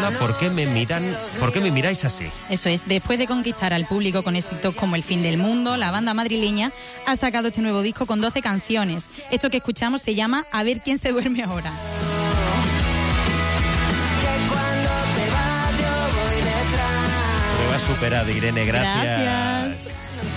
titulaba ¿Por qué me miráis así? Eso es, después de conquistar al público con éxitos como El fin del mundo, la banda madrileña ha sacado este nuevo disco con 12 canciones. Esto que escuchamos se llama A ver quién se duerme ahora. Prueba superada, Irene, gracias.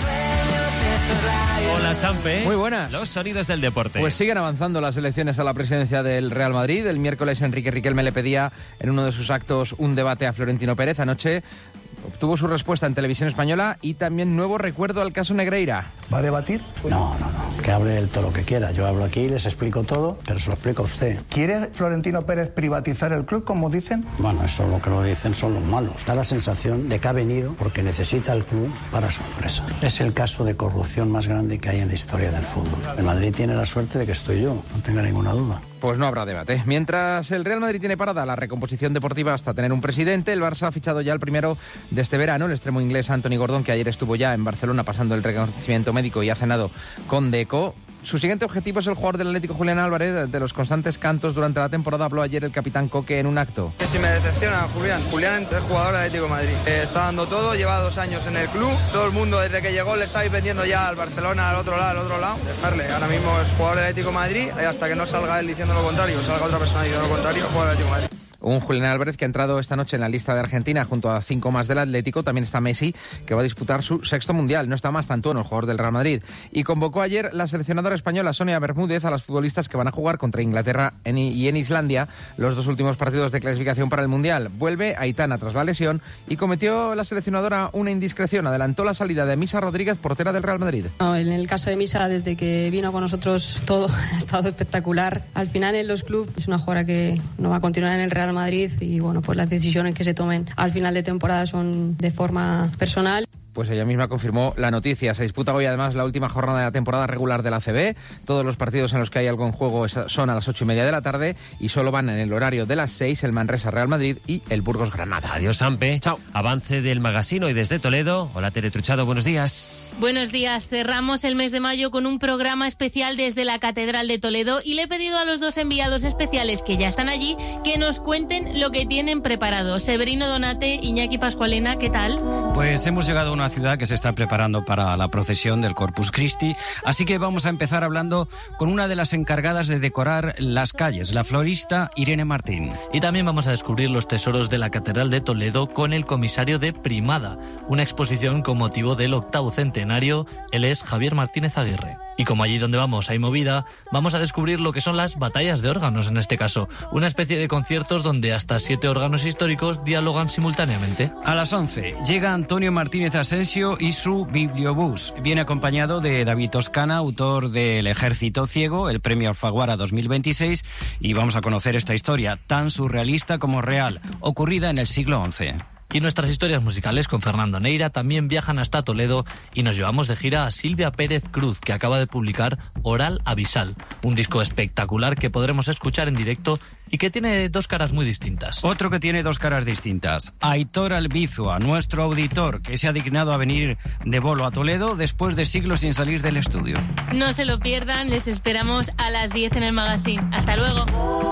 Hola, Sampe. Muy buenas. Los sonidos del deporte. Pues siguen avanzando las elecciones a la presidencia del Real Madrid. El miércoles Enrique Riquelme le pedía en uno de sus actos un debate a Florentino Pérez. Anoche obtuvo su respuesta en Televisión Española y también nuevo recuerdo al caso Negreira. ¿Va a debatir? No. Que hable él todo lo que quiera. Yo hablo aquí, les explico todo, pero se lo explico a usted. ¿Quiere Florentino Pérez privatizar el club, como dicen? Bueno, eso lo que lo dicen son los malos. Da la sensación de que ha venido porque necesita el club para su empresa. Es el caso de corrupción más grande que hay en la historia del fútbol. El Madrid tiene la suerte de que estoy yo, no tenga ninguna duda. Pues no habrá debate. Mientras el Real Madrid tiene parada la recomposición deportiva hasta tener un presidente, el Barça ha fichado ya el primero de este verano, el extremo inglés Anthony Gordon, que ayer estuvo ya en Barcelona pasando el reconocimiento médico y ha cenado con Deco. Su siguiente objetivo es el jugador del Atlético, Julián Álvarez. De los constantes cantos durante la temporada habló ayer el capitán Coque en un acto. Si me decepciona Julián es jugador del Atlético de Madrid. Está dando todo, lleva 2 años en el club. Todo el mundo desde que llegó le está vendiendo ya al Barcelona, al otro lado. Dejarle, ahora mismo es jugador del Atlético de Madrid y hasta que no salga él diciendo lo contrario, salga otra persona diciendo lo contrario, jugador del Atlético de Madrid. Un Julián Álvarez que ha entrado esta noche en la lista de Argentina junto a 5 más del Atlético. También está Messi, que va a disputar su 6º mundial. No está Mastantuono, el jugador del Real Madrid. Y convocó ayer la seleccionadora española Sonia Bermúdez a las futbolistas que van a jugar contra Inglaterra y en Islandia los 2 últimos partidos de clasificación para el mundial. Vuelve Aitana tras la lesión y cometió la seleccionadora una indiscreción. Adelantó la salida de Misa Rodríguez, portera del Real Madrid. No, en el caso de Misa, desde que vino con nosotros todo ha estado espectacular. Al final en los clubes es una jugadora que no va a continuar en el Real Madrid y bueno, pues las decisiones que se tomen al final de temporada son de forma personal. Pues ella misma confirmó la noticia. Se disputa hoy además la última jornada de la temporada regular de la ACB. Todos los partidos en los que hay algo en juego son a las 8:30 de la tarde y solo van en el horario de las 6 el Manresa Real Madrid y el Burgos Granada. Adiós, Sampe. Chao. Avance del Magazine y desde Toledo. Hola, Tere Truchado, buenos días. Buenos días. Cerramos el mes de mayo con un programa especial desde la Catedral de Toledo y le he pedido a los 2 enviados especiales que ya están allí que nos cuenten lo que tienen preparado. Severino Donate, Iñaki Pascualena, ¿qué tal? Pues hemos llegado a una ciudad que se está preparando para la procesión del Corpus Christi, así que vamos a empezar hablando con una de las encargadas de decorar las calles, la florista Irene Martín. Y también vamos a descubrir los tesoros de la Catedral de Toledo con el comisario de Primada, una exposición con motivo del 8º centenario. Él es Javier Martínez Aguirre. Y como allí donde vamos hay movida, vamos a descubrir lo que son las batallas de órganos en este caso, una especie de conciertos donde hasta 7 órganos históricos dialogan simultáneamente. A las 11 llega Antonio Martínez Asensio y su Bibliobús. Viene acompañado de David Toscana, autor de El Ejército Ciego, el premio Alfaguara 2026, y vamos a conocer esta historia tan surrealista como real, ocurrida en el siglo XI. Y nuestras historias musicales con Fernando Neira también viajan hasta Toledo y nos llevamos de gira a Silvia Pérez Cruz, que acaba de publicar Oral Abisal, un disco espectacular que podremos escuchar en directo y que tiene 2 caras muy distintas. Otro que tiene 2 caras distintas, Aitor Albizua, nuestro auditor, que se ha dignado a venir de bolo a Toledo después de siglos sin salir del estudio. No se lo pierdan, les esperamos a las 10 en el Magazine. Hasta luego.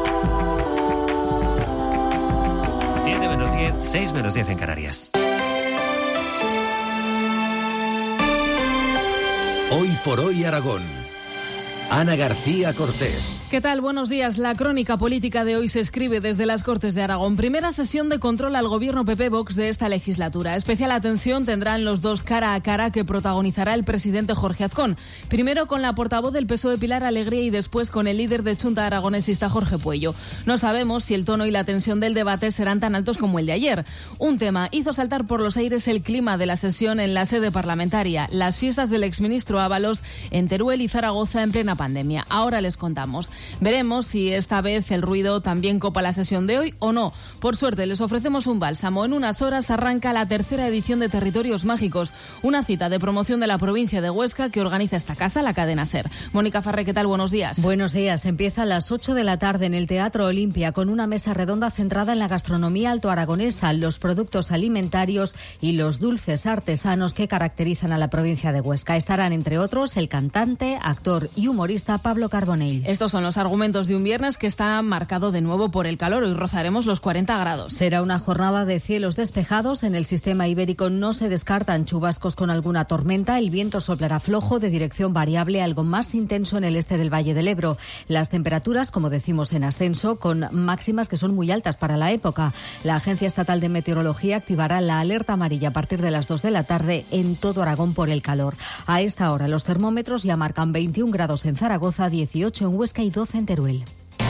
7 menos 10, 6 menos 10 en Canarias. Hoy por hoy Aragón. Ana García Cortés. ¿Qué tal? Buenos días. La crónica política de hoy se escribe desde las Cortes de Aragón. Primera sesión de control al gobierno PP-Vox de esta legislatura. Especial atención tendrán los 2 cara a cara que protagonizará el presidente Jorge Azcón. Primero con la portavoz del PSOE Pilar Alegría y después con el líder de Chunta aragonesista Jorge Puello. No sabemos si el tono y la tensión del debate serán tan altos como el de ayer. Un tema hizo saltar por los aires el clima de la sesión en la sede parlamentaria. Las fiestas del exministro Ábalos en Teruel y Zaragoza en plena pandemia. Ahora les contamos. Veremos si esta vez el ruido también copa la sesión de hoy o no. Por suerte les ofrecemos un bálsamo. En unas horas arranca la 3ª edición de Territorios Mágicos, una cita de promoción de la provincia de Huesca que organiza esta casa, la cadena SER. Mónica Farré, ¿qué tal? Buenos días. Buenos días. Empieza a las 8 de la tarde en el Teatro Olimpia con una mesa redonda centrada en la gastronomía altoaragonesa, los productos alimentarios y los dulces artesanos que caracterizan a la provincia de Huesca. Estarán, entre otros, el cantante, actor y humorista humorista Pablo Carbonell. Estos son los argumentos de un viernes que está marcado de nuevo por el calor. Hoy rozaremos los 40 grados. Será una jornada de cielos despejados. En el sistema ibérico no se descartan chubascos con alguna tormenta. El viento soplará flojo de dirección variable, algo más intenso en el este del Valle del Ebro. Las temperaturas, como decimos, en ascenso, con máximas que son muy altas para la época. La Agencia Estatal de Meteorología activará la alerta amarilla a partir de las 2 de la tarde en todo Aragón por el calor. A esta hora los termómetros ya marcan 21 grados en Zaragoza, 18 en Huesca y 12 en Teruel.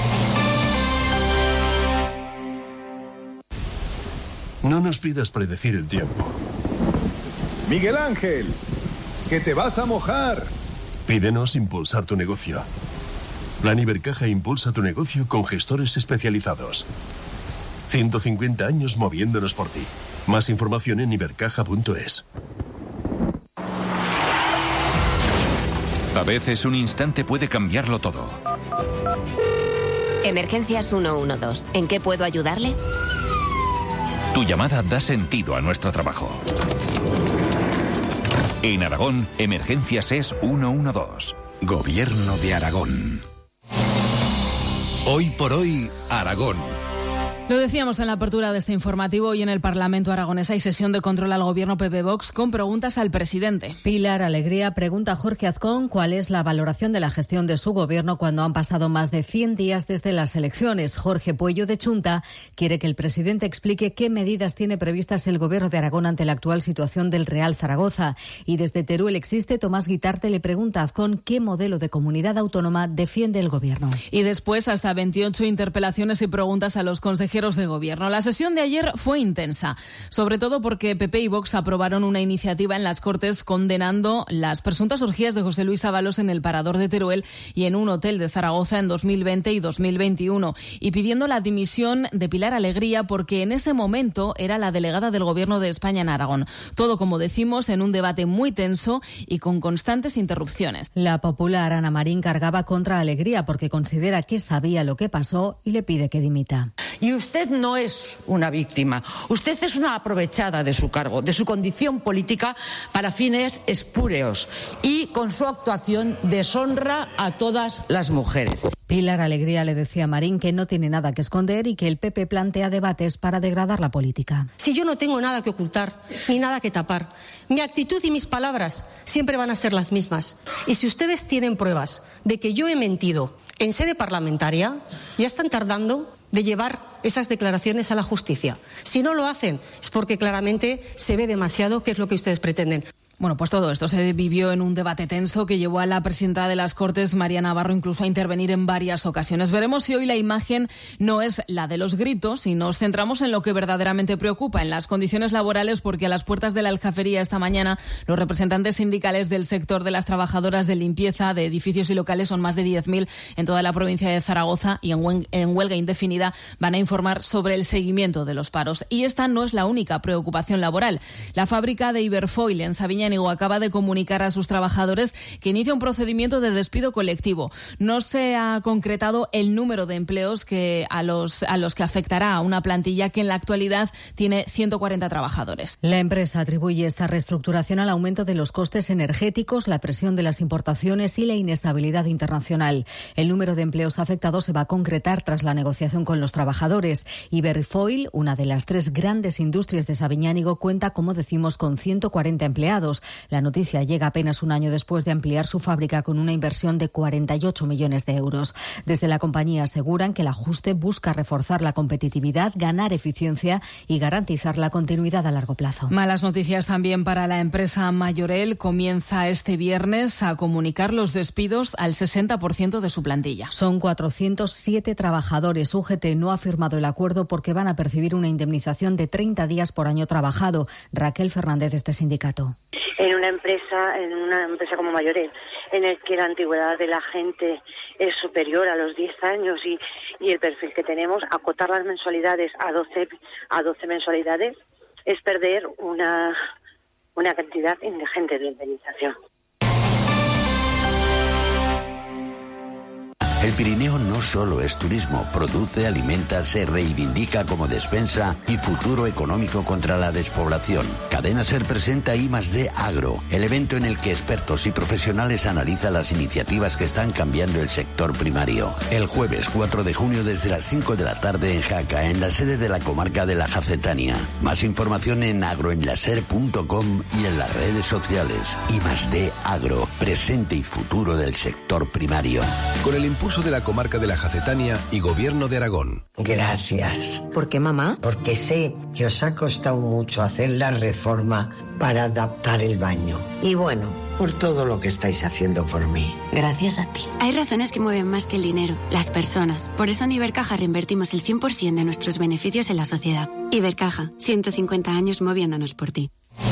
No nos pidas predecir el tiempo. Miguel Ángel, que te vas a mojar. Pídenos impulsar tu negocio. Plan Ibercaja impulsa tu negocio con gestores especializados. 150 años moviéndonos por ti. Más información en ibercaja.es. A veces un instante puede cambiarlo todo. Emergencias 112. ¿En qué puedo ayudarle? Tu llamada da sentido a nuestro trabajo. En Aragón, Emergencias es 112. Gobierno de Aragón. Hoy por hoy, Aragón. Lo decíamos en la apertura de este informativo. Hoy en el Parlamento aragonés hay sesión de control al gobierno PP-Vox con preguntas al presidente. Pilar Alegría pregunta a Jorge Azcón cuál es la valoración de la gestión de su gobierno cuando han pasado más de 100 días desde las elecciones. Jorge Puello de Chunta quiere que el presidente explique qué medidas tiene previstas el gobierno de Aragón ante la actual situación del Real Zaragoza. Y desde Teruel Existe, Tomás Guitarte le pregunta a Azcón qué modelo de comunidad autónoma defiende el gobierno. Y después hasta 28 interpelaciones y preguntas a los consejeros de gobierno. La sesión de ayer fue intensa, sobre todo porque PP y Vox aprobaron una iniciativa en las Cortes condenando las presuntas orgías de José Luis Ábalos en el Parador de Teruel y en un hotel de Zaragoza en 2020 y 2021, y pidiendo la dimisión de Pilar Alegría porque en ese momento era la delegada del Gobierno de España en Aragón. Todo, como decimos, en un debate muy tenso y con constantes interrupciones. La popular Ana Marín cargaba contra Alegría porque considera que sabía lo que pasó y le pide que dimita. Y usted no es una víctima, usted es una aprovechada de su cargo, de su condición política para fines espúreos y con su actuación deshonra a todas las mujeres. Pilar Alegría le decía a Marín que no tiene nada que esconder y que el PP plantea debates para degradar la política. Si yo no tengo nada que ocultar, ni nada que tapar, mi actitud y mis palabras siempre van a ser las mismas. Y si ustedes tienen pruebas de que yo he mentido en sede parlamentaria, ya están tardando de llevar esas declaraciones a la justicia. Si no lo hacen es porque claramente se ve demasiado qué es lo que ustedes pretenden. Bueno, pues todo esto se vivió en un debate tenso que llevó a la presidenta de las Cortes, María Navarro, incluso a intervenir en varias ocasiones. Veremos si hoy la imagen no es la de los gritos y nos centramos en lo que verdaderamente preocupa, en las condiciones laborales, porque a las puertas de la Aljafería esta mañana los representantes sindicales del sector de las trabajadoras de limpieza de edificios y locales, son más de 10.000 en toda la provincia de Zaragoza, y en huelga indefinida van a informar sobre el seguimiento de los paros. Y esta no es la única preocupación laboral. La fábrica de Iberfoil en Sabiñánigo acaba de comunicar a sus trabajadores que inicia un procedimiento de despido colectivo. No se ha concretado el número de empleos a los que afectará a una plantilla que en la actualidad tiene 140 trabajadores. La empresa atribuye esta reestructuración al aumento de los costes energéticos, la presión de las importaciones y la inestabilidad internacional. El número de empleos afectados se va a concretar tras la negociación con los trabajadores. Iberfoil, una de las 3 grandes industrias de Sabiñánigo, cuenta, como decimos, con 140 empleados. La noticia llega apenas un año después de ampliar su fábrica con una inversión de 48 millones de euros. Desde la compañía aseguran que el ajuste busca reforzar la competitividad, ganar eficiencia y garantizar la continuidad a largo plazo. Malas noticias también para la empresa Mayorel. Comienza este viernes a comunicar los despidos al 60% de su plantilla. Son 407 trabajadores. UGT no ha firmado el acuerdo porque van a percibir una indemnización de 30 días por año trabajado. Raquel Fernández, de este sindicato. En una empresa como Mayorel, en el que la antigüedad de la gente es superior a los 10 años y el perfil que tenemos, acotar las mensualidades a 12 mensualidades es perder una cantidad ingente de indemnización. El Pirineo no solo es turismo, produce, alimenta, se reivindica como despensa y futuro económico contra la despoblación. Cadena SER presenta I+D Agro, el evento en el que expertos y profesionales analizan las iniciativas que están cambiando el sector primario. El jueves 4 de junio desde las 5 de la tarde en Jaca, en la sede de la comarca de la Jacetania. Más información en agroenlaser.com y en las redes sociales. I+D Agro, presente y futuro del sector primario. Con el impulso de la comarca de la Jacetania y Gobierno de Aragón. Gracias. ¿Por qué, mamá? Porque sé que os ha costado mucho hacer la reforma para adaptar el baño. Y bueno, por todo lo que estáis haciendo por mí. Gracias a ti. Hay razones que mueven más que el dinero, las personas. Por eso en Ibercaja reinvertimos el 100% de nuestros beneficios en la sociedad. Ibercaja, 150 años moviéndonos por ti.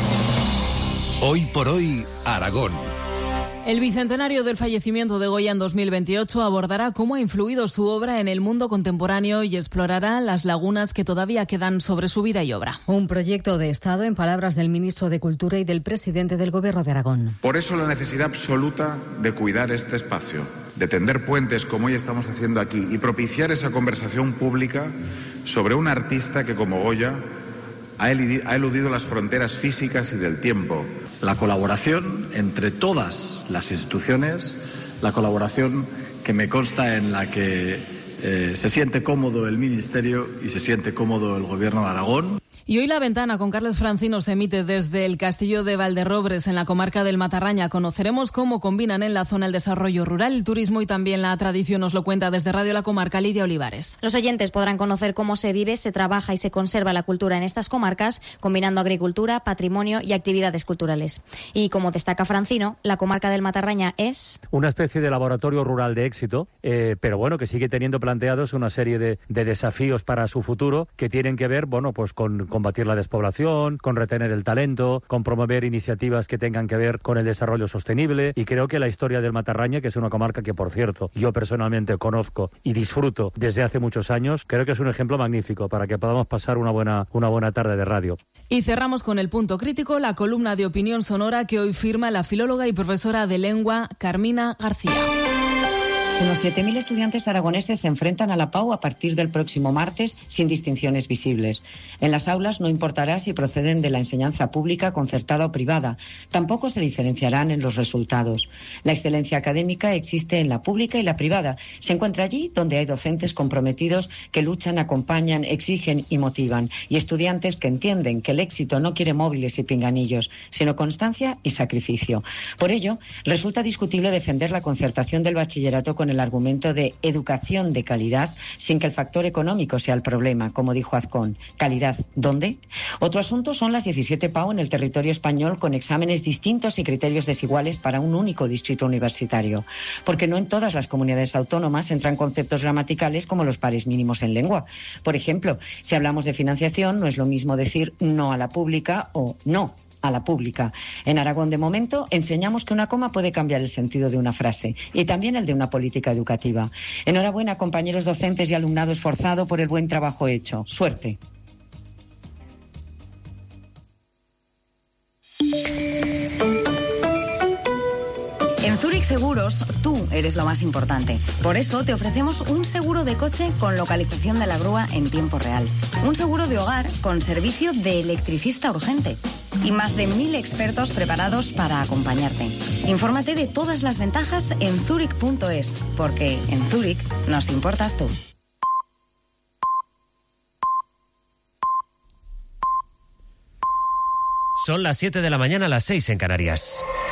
Hoy por hoy, Aragón. El bicentenario del fallecimiento de Goya en 2028 abordará cómo ha influido su obra en el mundo contemporáneo y explorará las lagunas que todavía quedan sobre su vida y obra. Un proyecto de Estado, en palabras del ministro de Cultura y del presidente del Gobierno de Aragón. Por eso la necesidad absoluta de cuidar este espacio, de tender puentes como hoy estamos haciendo aquí y propiciar esa conversación pública sobre un artista que, como Goya, ha eludido las fronteras físicas y del tiempo. La colaboración entre todas las instituciones, la colaboración que me consta en la que se siente cómodo el Ministerio y se siente cómodo el Gobierno de Aragón. Y hoy La Ventana con Carles Francino se emite desde el Castillo de Valderrobres, en la comarca del Matarraña. Conoceremos cómo combinan en la zona el desarrollo rural, el turismo y también la tradición. Nos lo cuenta desde Radio La Comarca Lidia Olivares. Los oyentes podrán conocer cómo se vive, se trabaja y se conserva la cultura en estas comarcas, combinando agricultura, patrimonio y actividades culturales. Y como destaca Francino, la comarca del Matarraña es una especie de laboratorio rural de éxito, pero bueno, que sigue teniendo planteados una serie de desafíos para su futuro que tienen que ver, bueno, pues con combatir la despoblación, con retener el talento, con promover iniciativas que tengan que ver con el desarrollo sostenible. Y creo que la historia del Matarraña, que es una comarca que, por cierto, yo personalmente conozco y disfruto desde hace muchos años, creo que es un ejemplo magnífico para que podamos pasar una buena tarde de radio. Y cerramos con el punto crítico, la columna de opinión sonora que hoy firma la filóloga y profesora de lengua Carmina García. Unos 7.000 estudiantes aragoneses se enfrentan a la PAU a partir del próximo martes sin distinciones visibles. En las aulas no importará si proceden de la enseñanza pública, concertada o privada. Tampoco se diferenciarán en los resultados. La excelencia académica existe en la pública y la privada. Se encuentra allí donde hay docentes comprometidos que luchan, acompañan, exigen y motivan. Y estudiantes que entienden que el éxito no quiere móviles y pinganillos, sino constancia y sacrificio. Por ello, resulta discutible defender la concertación del bachillerato con el argumento de educación de calidad sin que el factor económico sea el problema, como dijo Azcón. ¿Calidad dónde? Otro asunto son las 17 PAU en el territorio español con exámenes distintos y criterios desiguales para un único distrito universitario. Porque no en todas las comunidades autónomas entran conceptos gramaticales como los pares mínimos en lengua. Por ejemplo, si hablamos de financiación, no es lo mismo decir no a la pública o no a la pública. En Aragón, de momento, enseñamos que una coma puede cambiar el sentido de una frase y también el de una política educativa. Enhorabuena, compañeros docentes y alumnado esforzado por el buen trabajo hecho. Suerte. En Zurich Seguros, tú eres lo más importante. Por eso te ofrecemos un seguro de coche con localización de la grúa en tiempo real. Un seguro de hogar con servicio de electricista urgente. Y más de 1.000 expertos preparados para acompañarte. Infórmate de todas las ventajas en Zurich.es, porque en Zurich nos importas tú. Son las 7 de la mañana, las 6 en Canarias.